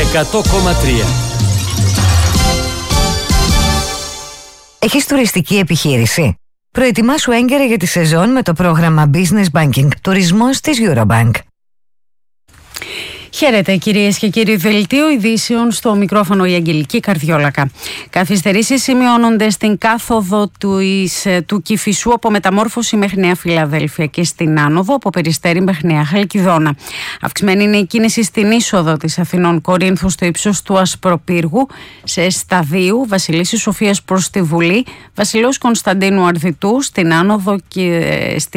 100,3. Έχεις τουριστική επιχείρηση? Προετοιμάσου έγκαιρα για τη σεζόν με το πρόγραμμα Business Banking Τουρισμός της Eurobank. Χαίρετε κυρίες και κύριοι, δελτίο ειδήσεων, στο μικρόφωνο η Αγγελική Καρδιόλακα. Καθυστερήσεις σημειώνονται στην κάθοδο του Κηφισού από Μεταμόρφωση μέχρι Νέα Φιλαδέλφια και στην άνοδο από Περιστέρι μέχρι Νέα Χαλκιδόνα. Αυξημένη είναι η κίνηση στην είσοδο της Αθηνών Κορίνθου στο ύψος του Ασπροπύργου, σε Σταδίου, Βασιλίσσης Σοφίας προς τη Βουλή, Βασιλέως Κωνσταντίνου Αρδιτού, στην άνοδο και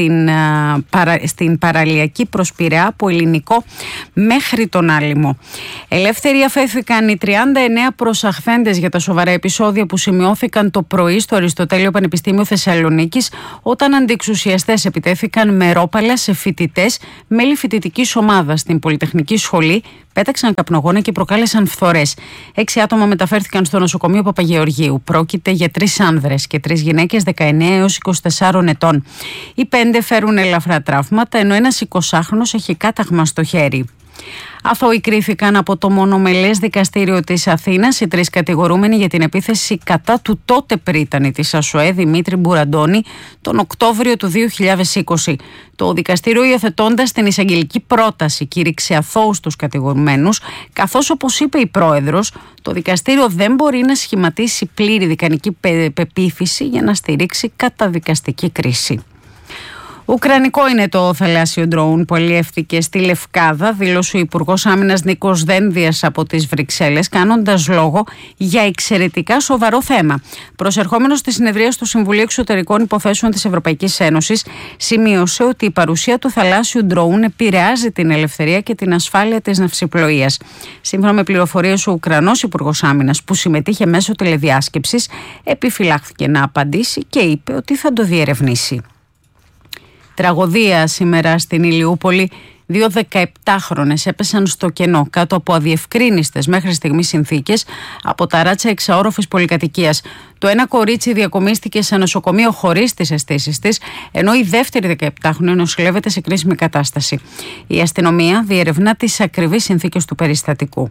στην παραλιακή προς Πειραιά από Ελληνικό μέχρι τον Άλυμο. Ελεύθεροι αφέθηκαν οι 39 προσαχθέντες για τα σοβαρά επεισόδια που σημειώθηκαν το πρωί στο Αριστοτέλειο Πανεπιστήμιο Θεσσαλονίκης, όταν αντιεξουσιαστές επιτέθηκαν με ρόπαλα σε φοιτητές, μέλη φοιτητικής ομάδας στην Πολυτεχνική Σχολή, πέταξαν καπνογόνα και προκάλεσαν φθορές. 6 άτομα μεταφέρθηκαν στο νοσοκομείο Παπαγεωργίου. Πρόκειται για 3 άνδρες και 3 γυναίκες 19 έως 24 ετών. Οι 5 φέρουν ελαφρά τραύματα, ενώ ένας 20χρονος έχει κάταγμα στο χέρι. Αθώοι κρίθηκαν από το μονομελές δικαστήριο της Αθήνας οι 3 κατηγορούμενοι για την επίθεση κατά του τότε πρίτανη της ΑΣΟΕ Δημήτρη Μπουραντώνη τον Οκτώβριο του 2020. Το δικαστήριο, υιοθετώντας την εισαγγελική πρόταση, κήρυξε αθώους τους κατηγορουμένους, καθώς, όπως είπε η πρόεδρος, το δικαστήριο δεν μπορεί να σχηματίσει πλήρη δικανική πεποίθηση για να στηρίξει καταδικαστική κρίση. Ουκρανικό είναι το θαλάσσιο ντρόουν που αλλιεύθηκε στη Λευκάδα, δήλωσε ο Υπουργός Άμυνας Νίκος Δένδιας από τις Βρυξέλλες, κάνοντας λόγο για εξαιρετικά σοβαρό θέμα. Προσερχόμενος στη συνεδρία του Συμβουλίου Εξωτερικών Υποθέσεων της Ευρωπαϊκής Ένωσης, σημείωσε ότι η παρουσία του θαλάσσιου ντρόουν επηρεάζει την ελευθερία και την ασφάλεια της ναυσιπλοείας. Σύμφωνα με πληροφορίες, ο Ουκρανός Υπουργός Άμυνας, που συμμετείχε μέσω τηλεδιάσκεψης, επιφυλάχθηκε να απαντήσει και είπε ότι θα το διερευνήσει. Τραγωδία σήμερα στην Ηλιούπολη. 2 17χρονες έπεσαν στο κενό κάτω από αδιευκρίνιστες μέχρι στιγμής συνθήκες από ταράτσα εξαόροφης πολυκατοικίας. Το ένα κορίτσι διακομίστηκε σε νοσοκομείο χωρίς τις αισθήσεις της, ενώ η δεύτερη 17χρονη νοσηλεύεται σε κρίσιμη κατάσταση. Η αστυνομία διερευνά τις ακριβείς συνθήκες του περιστατικού.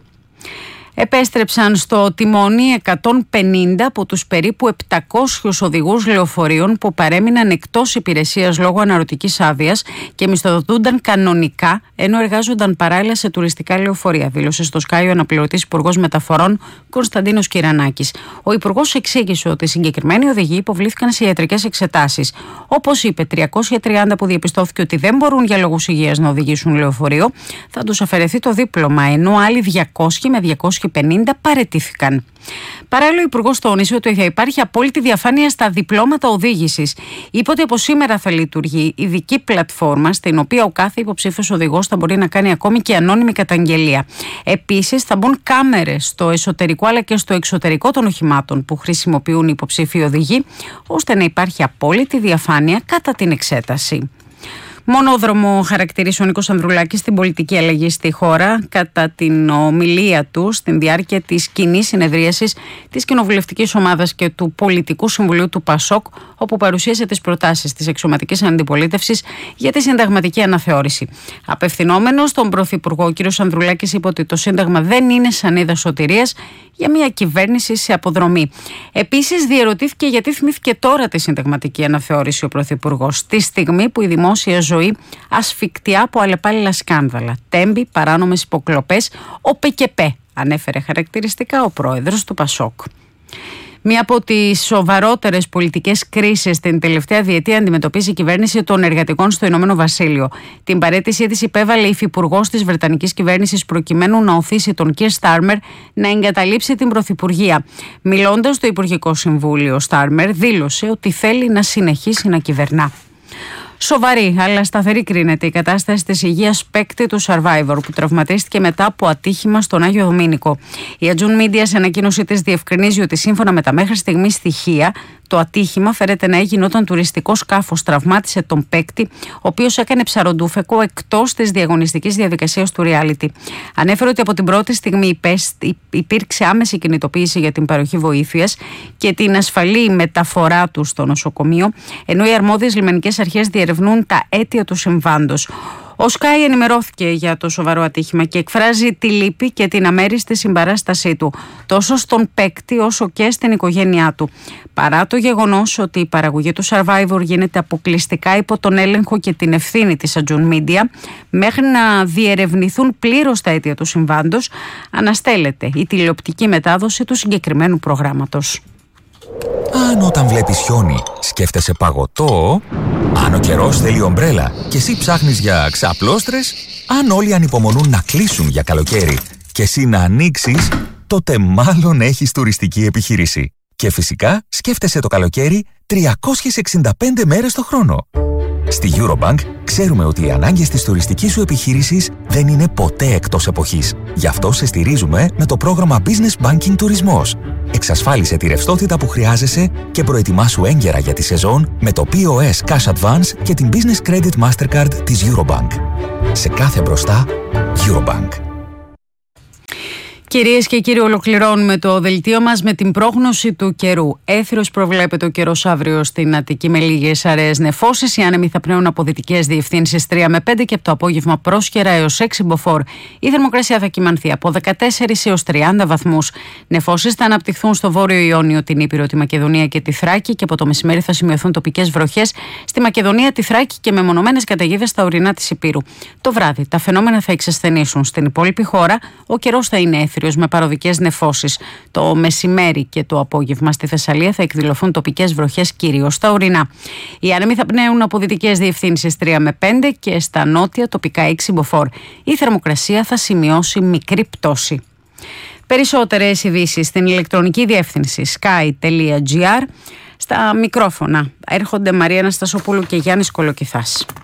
Επέστρεψαν στο τιμόνι 150 από τους περίπου 700 οδηγούς λεωφορείων που παρέμειναν εκτός υπηρεσίας λόγω αναρωτικής άδειας και μισθοδοτούνταν κανονικά, ενώ εργάζονταν παράλληλα σε τουριστικά λεωφορεία, δήλωσε στο Sky ο αναπληρωτής Υπουργός Μεταφορών Κωνσταντίνος Κυρανάκης. Ο Υπουργός εξήγησε ότι οι συγκεκριμένοι οδηγοί υποβλήθηκαν σε ιατρικές εξετάσεις. Όπως είπε, 330 που διαπιστώθηκε ότι δεν μπορούν για λόγους υγείας να οδηγήσουν λεωφορείο, θα τους αφαιρεθεί το δίπλωμα, ενώ άλλοι 200 με 250 παραιτήθηκαν. Παράλληλα, ο Υπουργός τόνισε ότι θα υπάρχει απόλυτη διαφάνεια στα διπλώματα οδήγησης. Είπε ότι από σήμερα θα λειτουργεί ειδική πλατφόρμα, στην οποία ο κάθε υποψήφιος οδηγός θα μπορεί να κάνει ακόμη και ανώνυμη καταγγελία. Επίσης, θα μπουν κάμερες στο εσωτερικό αλλά και στο εξωτερικό των οχημάτων που χρησιμοποιούν οι υποψήφοι οδηγοί, ώστε να υπάρχει απόλυτη διαφάνεια κατά την εξέταση. Μονόδρομο χαρακτηρίζει ο Νίκος Ανδρουλάκης στην πολιτική αλλαγή στη χώρα κατά την ομιλία του στην διάρκεια της κοινής συνεδρίασης της Κοινοβουλευτικής Ομάδας και του Πολιτικού Συμβουλίου του ΠΑΣΟΚ, όπου παρουσίασε τις προτάσεις της εξωματικής αντιπολίτευσης για τη συνταγματική αναθεώρηση. Απευθυνόμενος στον Πρωθυπουργό, ο κ. Ανδρουλάκης είπε ότι το Σύνταγμα δεν είναι σανίδα σωτηρίας για μια κυβέρνηση σε αποδρομή. Επίσης, διερωτήθηκε γιατί θυμήθηκε τώρα τη συνταγματική αναθεώρηση ο Πρωθυπουργός, τη στιγμή που η δημόσια ζωή ασφικτιά από αλλεπάλληλα σκάνδαλα, τέμπη, παράνομες υποκλοπές, ΟΠΕΚΕΠΕ, ανέφερε χαρακτηριστικά ο πρόεδρος του ΠΑΣΟΚ. Μία από τις σοβαρότερες πολιτικές κρίσεις την τελευταία διετία αντιμετωπίζει η κυβέρνηση των εργατικών στο Ηνωμένο Βασίλειο. Την παραίτησή της υπέβαλε η υφυπουργός της Βρετανικής κυβέρνησης προκειμένου να οθήσει τον Κιερ Στάρμερ να εγκαταλείψει την πρωθυπουργία. Μιλώντας στο Υπουργικό Συμβούλιο, ο Στάρμερ δήλωσε ότι θέλει να συνεχίσει να κυβερνά. Σοβαρή αλλά σταθερή κρίνεται η κατάσταση της υγείας παίκτη του Survivor που τραυματίστηκε μετά από ατύχημα στον Άγιο Δομήνικο. Η Ατζούν Μίντια σε ανακοίνωσή της διευκρινίζει ότι σύμφωνα με τα μέχρι στιγμής στοιχεία, το ατύχημα φέρεται να έγινε όταν τουριστικό σκάφος τραυμάτισε τον παίκτη, ο οποίος έκανε ψαροντούφεκο εκτός της διαγωνιστικής διαδικασίας του reality. Ανέφερε ότι από την πρώτη στιγμή υπήρξε άμεση κινητοποίηση για την παροχή βοήθειας και την ασφαλή μεταφορά του στο νοσοκομείο, ενώ οι αρμόδιες λιμενικές αρχές διερευνούν τα αίτια του συμβάντος. Ο Sky ενημερώθηκε για το σοβαρό ατύχημα και εκφράζει τη λύπη και την αμέριστη συμπαράστασή του, τόσο στον παίκτη όσο και στην οικογένειά του. Παρά το γεγονός ότι η παραγωγή του Survivor γίνεται αποκλειστικά υπό τον έλεγχο και την ευθύνη της Ατζούν Media, μέχρι να διερευνηθούν πλήρως τα αίτια του συμβάντος, αναστέλλεται η τηλεοπτική μετάδοση του συγκεκριμένου προγράμματος. Αν όταν βλέπεις χιόνι σκέφτεσαι παγωτό, αν ο καιρός θέλει ομπρέλα και εσύ ψάχνεις για ξαπλώστρες, αν όλοι ανυπομονούν να κλείσουν για καλοκαίρι και εσύ να ανοίξεις, τότε μάλλον έχεις τουριστική επιχείρηση. Και φυσικά σκέφτεσαι το καλοκαίρι 365 μέρες το χρόνο. Στη Eurobank ξέρουμε ότι οι ανάγκες της τουριστικής σου επιχείρησης δεν είναι ποτέ εκτός εποχής. Γι' αυτό σε στηρίζουμε με το πρόγραμμα Business Banking Τουρισμός. Εξασφάλισε τη ρευστότητα που χρειάζεσαι και προετοιμάσου έγκαιρα για τη σεζόν με το POS Cash Advance και την Business Credit Mastercard της Eurobank. Σε κάθε μπροστά, Eurobank. Κυρίες και κύριοι, ολοκληρώνουμε το δελτίο μας με την πρόγνωση του καιρού. Έθριος προβλέπεται ο καιρός αύριο στην Αττική με λίγες αραιές νεφώσεις. Οι άνεμοι θα πνέουν από δυτικές διευθύνσεις 3 με 5 και από το απόγευμα πρόσχερα έως 6 μποφόρ. Η θερμοκρασία θα κυμανθεί από 14 έως 30 βαθμούς. Νεφώσεις θα αναπτυχθούν στο Βόρειο Ιόνιο, την Ήπειρο, τη Μακεδονία και τη Θράκη και από το μεσημέρι θα σημειωθούν τοπικές βροχές στη Μακεδονία, τη Θράκη και μεμονωμένες καταιγίδες στα ορεινά της Ηπείρου. Το βράδυ τα φαινόμενα θα εξασθενήσουν στην υπόλοιπη χώρα. Ο καιρός θα είναι έθριος με παροδικές νεφώσεις. Το μεσημέρι και το απόγευμα στη Θεσσαλία θα εκδηλωθούν τοπικές βροχές κυρίως στα ορεινά. Οι άνεμοι θα πνέουν από δυτικές διευθύνσεις 3 με 5 και στα νότια τοπικά 6 μποφόρ. Η θερμοκρασία θα σημειώσει μικρή πτώση. Περισσότερες ειδήσεις στην ηλεκτρονική διεύθυνση sky.gr. Στα μικρόφωνα έρχονται Μαρία Αναστασοπούλου και Γιάννης Κολοκυθάς.